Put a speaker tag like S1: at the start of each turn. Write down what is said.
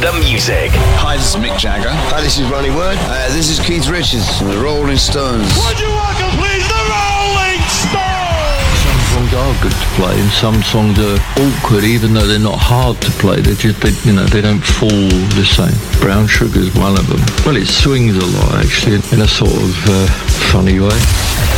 S1: the music.
S2: Hi, this is Mick Jagger.
S3: Hi, this is Ronnie Wood. This is Keith Richards and the Rolling Stones.
S4: Would you welcome, please, the Rolling Stones?
S5: Some songs are good to play, and some songs are awkward, even though they're not hard to play. They don't fall the same. Brown Sugar's one of them. Well, it swings a lot, actually, in a sort of funny way.